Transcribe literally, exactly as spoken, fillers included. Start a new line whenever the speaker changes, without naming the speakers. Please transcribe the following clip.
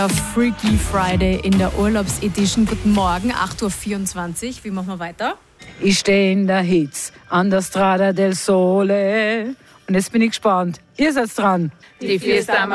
Freaky Friday in der Urlaubsedition. Guten Morgen, acht Uhr vierundzwanzig. Wie machen wir weiter?
Ich stehe in der Hitze an der Strada del Sole. Und jetzt bin ich gespannt. Ihr seid dran.
Die Fiesta